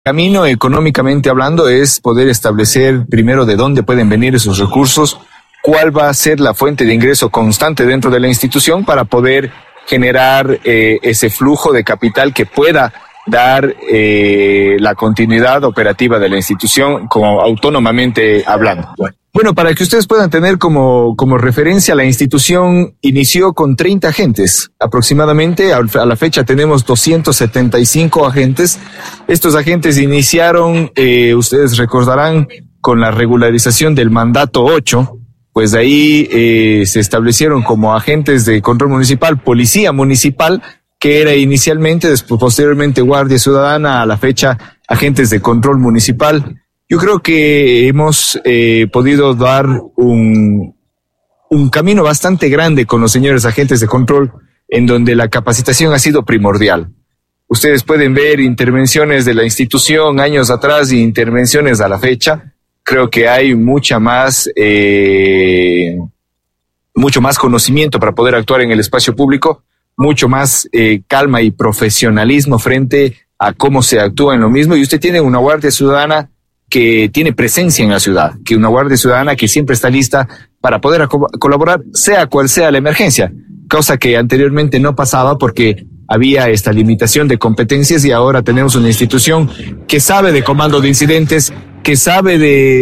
camino, económicamente hablando, es poder establecer primero de dónde pueden venir esos recursos, cuál va a ser la fuente de ingreso constante dentro de la institución para poder generar ese flujo de capital que pueda dar la continuidad operativa de la institución como autónomamente hablando. Bueno, para que ustedes puedan tener como referencia, la institución inició con 30 agentes aproximadamente. A la fecha tenemos 275 agentes. Estos agentes iniciaron, ustedes recordarán, con la regularización del mandato 8, pues de ahí se establecieron como agentes de control municipal, policía municipal, que era inicialmente, después posteriormente Guardia Ciudadana, a la fecha agentes de control municipal. Yo creo que hemos podido dar un camino bastante grande con los señores agentes de control, en donde la capacitación ha sido primordial. Ustedes pueden ver intervenciones de la institución años atrás y intervenciones a la fecha. Creo que hay mucho más conocimiento para poder actuar en el espacio público, mucho más calma y profesionalismo frente a cómo se actúa en lo mismo. Y usted tiene una Guardia Ciudadana que tiene presencia en la ciudad, que una Guardia Ciudadana que siempre está lista para poder colaborar, sea cual sea la emergencia, cosa que anteriormente no pasaba porque había esta limitación de competencias, y ahora tenemos una institución que sabe de comando de incidentes, que sabe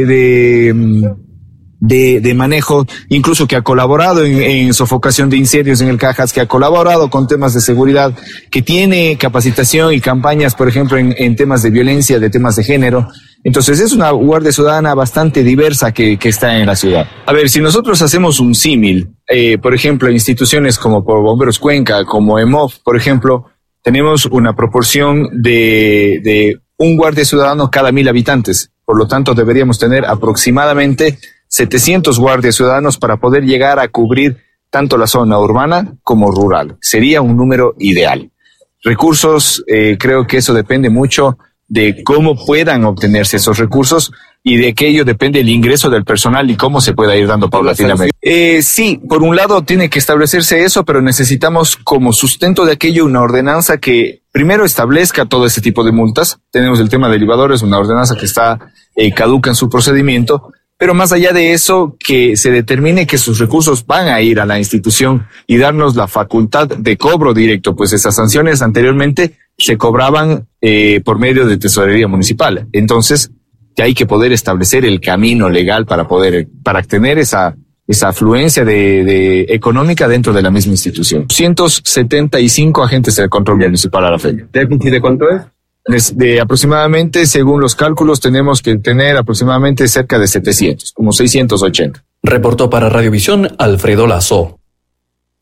de manejo, incluso que ha colaborado en sofocación de incendios en el Cajas, que ha colaborado con temas de seguridad, que tiene capacitación y campañas, por ejemplo, en temas de violencia, de temas de género. Entonces es una Guardia Ciudadana bastante diversa que está en la ciudad. A ver, si nosotros hacemos un símil, por ejemplo, instituciones como Bomberos Cuenca, como EMOF, por ejemplo, tenemos una proporción de un guardia ciudadano cada 1,000 habitantes. Por lo tanto, deberíamos tener aproximadamente 700 guardias ciudadanos para poder llegar a cubrir tanto la zona urbana como rural. Sería un número ideal. Recursos, creo que eso depende mucho de cómo puedan obtenerse esos recursos, y de que ello depende el ingreso del personal y cómo se pueda ir dando paulatinamente. Sí, por un lado tiene que establecerse eso, pero necesitamos como sustento de aquello una ordenanza que primero establezca todo ese tipo de multas. Tenemos el tema de elevadores, una ordenanza que está caduca en su procedimiento, pero más allá de eso, que se determine que sus recursos van a ir a la institución y darnos la facultad de cobro directo, pues esas sanciones anteriormente se cobraban por medio de tesorería municipal. Entonces, ya hay que poder establecer el camino legal para tener esa afluencia de económica dentro de la misma institución. 175 agentes de control municipal a la fecha. ¿De cuánto es? De aproximadamente, según los cálculos, tenemos que tener aproximadamente cerca de 700, como 680. Reportó para Radiovisión Alfredo Lazo.